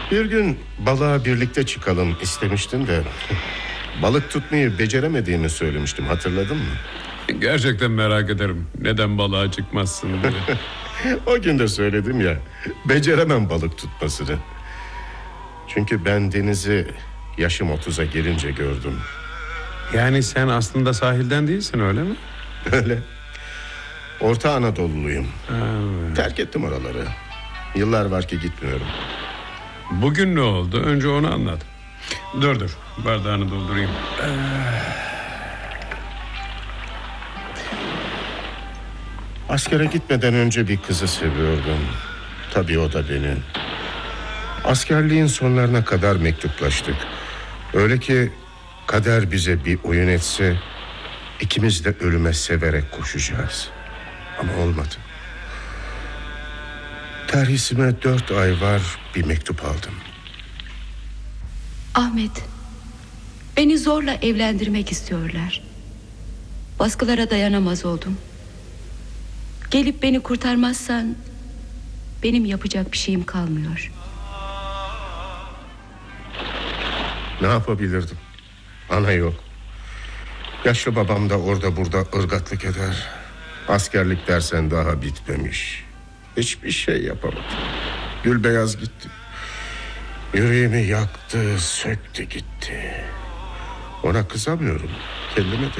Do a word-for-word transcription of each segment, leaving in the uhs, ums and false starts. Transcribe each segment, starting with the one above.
Bir gün balığa birlikte çıkalım istemiştin de balık tutmayı beceremediğimi söylemiştim, hatırladın mı? Gerçekten merak ederim neden balığa çıkmazsın diye. O gün de söyledim ya, beceremem balık tutmasını. Çünkü ben denizi yaşım otuza gelince gördüm. Yani sen aslında sahilden değilsin, öyle mi? Öyle. Orta Anadolu'luyum. Evet. Terk ettim oraları. Yıllar var ki gitmiyorum. Bugün ne oldu? Önce onu anlat. Dur dur, bardağını doldurayım. Askere gitmeden önce bir kızı seviyordum. Tabii o da beni. Askerliğin sonlarına kadar mektuplaştık. Öyle ki kader bize bir oyun etse ikimiz de ölüme severek koşacağız. Ama olmadı. Terhisime dört ay var, bir mektup aldım. Ahmet, beni zorla evlendirmek istiyorlar. Baskılara dayanamaz oldum. Gelip beni kurtarmazsan benim yapacak bir şeyim kalmıyor. Ne yapabilirdim? Ana yok. Yaşlı babam da orada burada ırgatlık eder. Askerlik dersen daha bitmemiş. Hiçbir şey yapamadım. Gülbeyaz gitti. Yüreğimi yaktı, söktü gitti. Ona kızamıyorum, kendime de.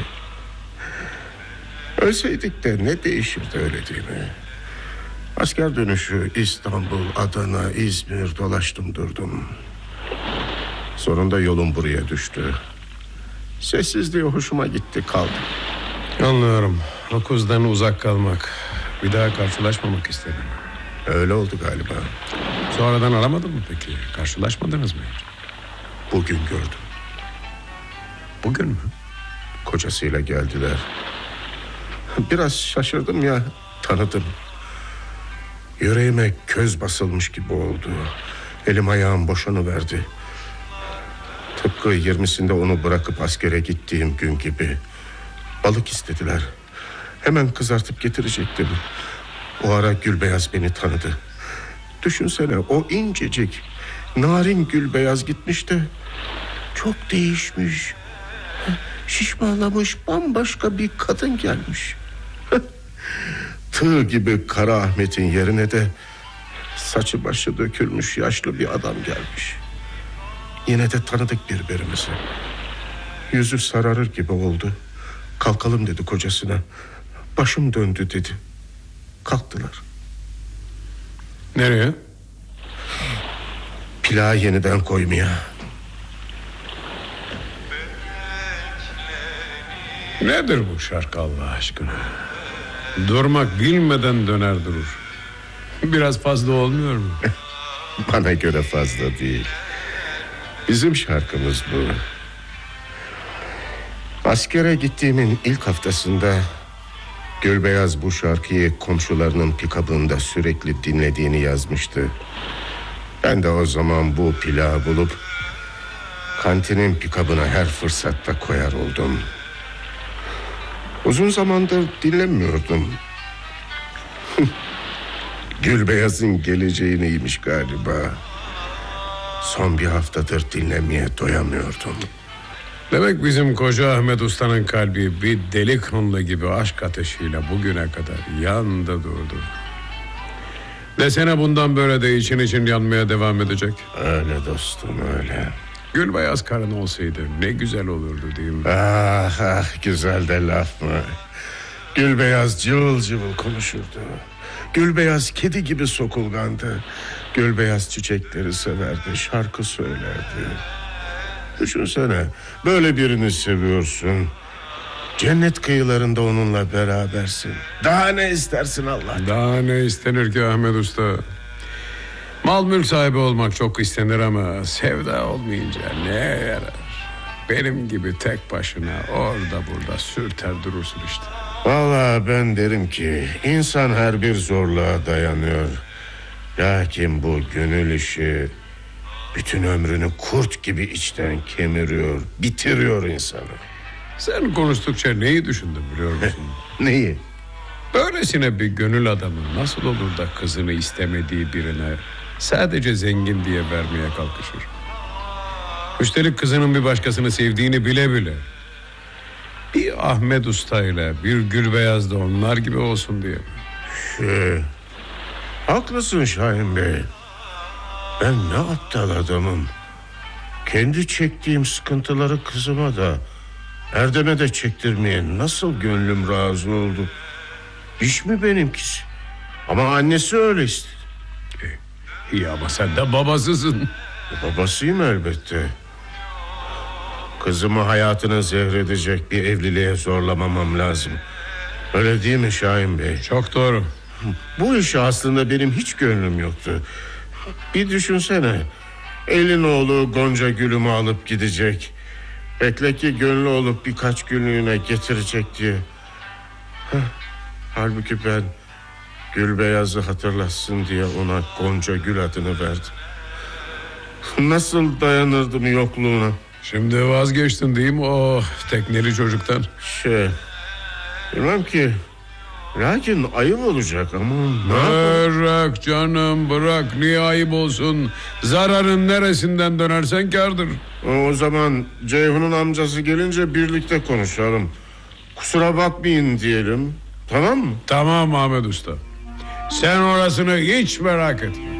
Ölseydik de ne değişirdi, öyle değil mi? Asker dönüşü İstanbul, Adana, İzmir dolaştım durdum. Sonunda yolum buraya düştü. Sessizliği hoşuma gitti, kaldım. Anlıyorum. O kızdan uzak kalmak, bir daha karşılaşmamak istedim. Öyle oldu galiba. Sonradan aramadın mı peki? Karşılaşmadınız mı hiç? Bugün gördüm. Bugün mü? Kocasıyla geldiler. Biraz şaşırdım ya, tanıdım. Yüreğime köz basılmış gibi oldu. Elim ayağım boşanıverdi. Tıpkı yirmisinde onu bırakıp askere gittiğim gün gibi. Balık istediler. Hemen kızartıp getirecektim. O ara Gülbeyaz beni tanıdı. Düşünsene, o incecik narin Gülbeyaz gitmiş de çok değişmiş, şişmanlamış, bambaşka bir kadın gelmiş. Tığ gibi Kara Ahmet'in yerine de saçı başı dökülmüş yaşlı bir adam gelmiş. Yine de tanıdık birbirimizi. Yüzü sararır gibi oldu. Kalkalım dedi kocasına. Başım döndü dedi. Kalktılar. Nereye? Plağı yeniden koymaya. Nedir bu şarkı Allah aşkına? Durmak bilmeden döner durur. Biraz fazla olmuyor mu? Bana göre fazla değil. Bizim şarkımız bu. Askere gittiğimin ilk haftasında Gülbeyaz bu şarkıyı komşularının pikabında sürekli dinlediğini yazmıştı. Ben de o zaman bu plağı bulup kantinin pikabına her fırsatta koyar oldum. Uzun zamandır dinlemiyordum. Gülbeyaz'ın geleceği neymiş galiba. Son bir haftadır dinlemeye doyamıyordum. Demek bizim koca Ahmet Usta'nın kalbi bir delikanlı gibi aşk ateşiyle bugüne kadar yandı durdu. Desene bundan böyle de için için yanmaya devam edecek. Öyle dostum, öyle. Gülbeyaz karın olsaydı ne güzel olurdu değil mi? Ah ah, güzel de laf mı? Gülbeyaz cıvıl cıvıl konuşurdu. Gülbeyaz kedi gibi sokulgandı. Gülbeyaz çiçekleri severdi, şarkı söylerdi. Düşünsene, böyle birini seviyorsun. Cennet kıyılarında onunla berabersin. Daha ne istersin Allah? Daha ne istenir ki Ahmet Usta? Mal mülk sahibi olmak çok istenir ama sevda olmayınca ne yarar? Benim gibi tek başına orada burada sürter durursun işte. Vallahi ben derim ki insan her bir zorluğa dayanıyor. Lakin bu gönül işi bütün ömrünü kurt gibi içten kemiriyor, bitiriyor insanı. Sen konuştukça neyi düşündün biliyor musun? Neyi? Böylesine bir gönül adamı nasıl olur da kızını istemediği birine sadece zengin diye vermeye kalkışır. Üstelik kızının bir başkasını sevdiğini bile bile. Bir Ahmet Usta ile bir Gülbeyaz da onlar gibi olsun diye. Şey, haklısın Şahin Bey. Ben ne aptal adamım. Kendi çektiğim sıkıntıları kızıma da Erdem'e de çektirmeye nasıl gönlüm razı oldu. İş mi benimkisi? Ama annesi öyle istedi. İyi ama sen de babasısın. Babasıyım elbette. Kızımı hayatını zehredecek bir evliliğe zorlamamam lazım. Öyle değil mi Şahin Bey? Çok doğru. Bu işe aslında benim hiç gönlüm yoktu. Bir düşünsene. Elin oğlu Gonca Gül'ümü alıp gidecek. Bekle ki gönlü olup birkaç günlüğüne getirecek diye. Heh. Halbuki ben Gülbeyaz'ı hatırlatsın diye ona Gonca Gül adını verdim. Nasıl dayanırdım yokluğuna? Şimdi vazgeçtin değil mi o tekneli çocuktan? Şey, bilmem ki. Lakin ayıp olacak ama ne yapalım? Bırak canım bırak, niye ayıp olsun? Zararın neresinden dönersen kârdır. O zaman Ceyhun'un amcası gelince birlikte konuşalım. Kusura bakmayın diyelim. Tamam mı? Tamam Ahmet Usta, sen orasını hiç merak etme.